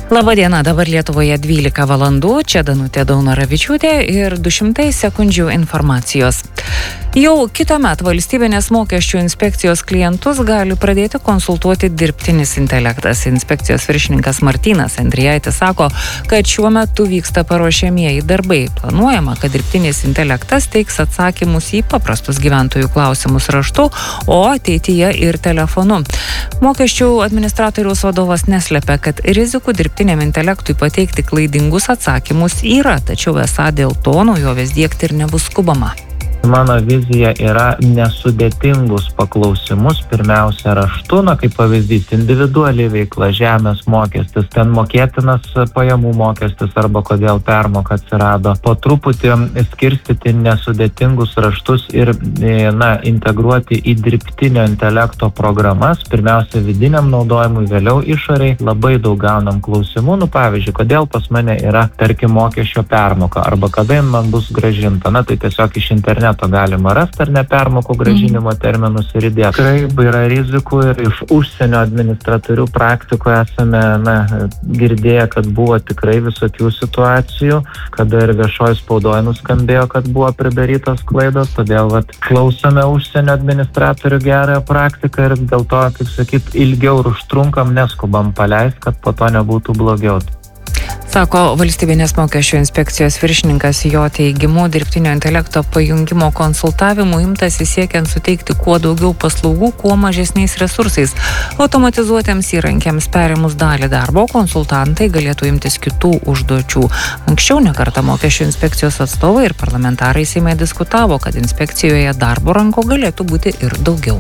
Labadiena, dabar Lietuvoje 12 valandų, čia Danutė Daunoravičiūtė ir 200 sekundžių informacijos. Jau kitąmet valstybinės mokesčių inspekcijos klientus gali pradėti konsultuoti dirbtinis intelektas. Inspekcijos viršininkas Martynas Andrijaitis sako, kad šiuo metu vyksta paruošiamieji darbai. Planuojama, kad dirbtinis intelektas teiks atsakymus į paprastus gyventojų klausimus raštu, o ateityje ir telefonu. Mokesčių administratoriaus vadovas neslepia, kad rizikų dirbtiniam intelektui pateikti klaidingus atsakymus yra, tačiau esą dėl to naujovės diegti ir nebus skubama. Mano vizija yra nesudėtingus paklausimus, pirmiausia raštu, kaip pavyzdys, individuali veikla, žemės mokestis, ten mokėtinas pajamų mokestis arba kodėl permoka atsirado. Po truputį skirstyti nesudėtingus raštus ir integruoti į dirbtinio intelekto programas, pirmiausia vidiniam naudojimui, vėliau išoriai. Labai daug gaunam klausimų, pavyzdžiui, kodėl pas mane yra, tarkim, mokesčio permoka arba kada man bus grąžinta. Tai tiesiog iš interneto galima rasti ar nepermokų grąžinimo terminus ir įdėti. Tikrai yra rizikų ir iš užsienio administratorių praktikoje esame girdėję, kad buvo tikrai visokių situacijų, kada ir viešoji spaudoje nuskambėjo, kad buvo pridarytos klaidos, todėl klausome užsienio administratorių gerąją praktiką ir dėl to, kaip sakyt, ilgiau ir užtrunkam, neskubam paleisti, kad po to nebūtų blogiau. Sako valstybinės mokesčių inspekcijos viršininkas. Jo teigimu, dirbtinio intelekto pajungimo konsultavimų imtasi siekiant suteikti kuo daugiau paslaugų, kuo mažesniais resursais. Automatizuotiems įrankiams perimus dalį darbo, konsultantai galėtų imtis kitų užduočių. Anksčiau nekartą mokesčių inspekcijos atstovai ir parlamentarai Seime diskutavo, kad inspekcijoje darbo ranko galėtų būti ir daugiau.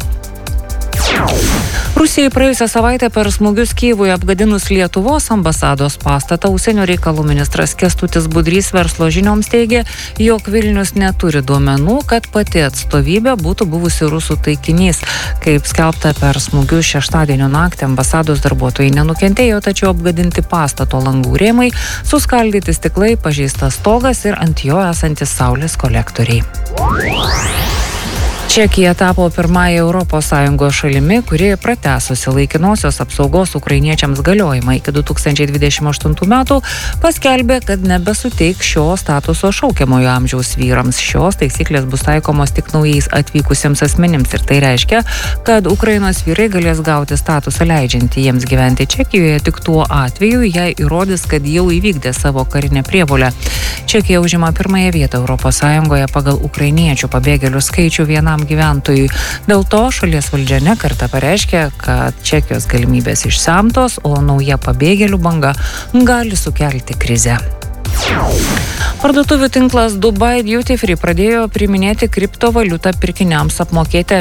Rusijai praėjusią savaitę per smūgius Kyjivui apgadinus Lietuvos ambasados pastatą, užsienio reikalų ministras Kęstutis Budrys Verslo žinioms teigė, jog Vilnius neturi duomenų, kad pati atstovybė būtų buvusi rusų taikinys. Kaip skelbta, per smūgius šeštadienio naktį ambasados darbuotojai nenukentėjo, tačiau apgadinti pastato langų rėmai, suskaldyti stiklai, pažeistas stogas ir ant jo esantis saulės kolektoriai. Čekija tapo pirmąją ES šalimi, kuri pratęsusi laikinosios apsaugos ukrainiečiams galiojimą iki 2028 metų, paskelbė, kad nebesuteiks šio statuso šaukiamojo amžiaus vyrams. Šios taisyklės bus taikomos tik naujais atvykusiems asmenims ir tai reiškia, kad Ukrainos vyrai galės gauti statusą leidžiantį jiems gyventi Čekijoje tik tuo atveju, jei įrodys, kad jau įvykdė savo karinę prievolę. Čekija užima pirmąją vietą ES pagal ukrainiečių pabėgėlių skaičių vienam gyventojui. Dėl to šalies valdžia nekartą pareiškė, kad Čekijos galimybės išsemtos, o nauja pabėgėlių banga gali sukelti krizę. Parduotuvių tinklas Dubai Duty Free pradėjo priiminėti kriptovaliutą pirkiniams apmokėti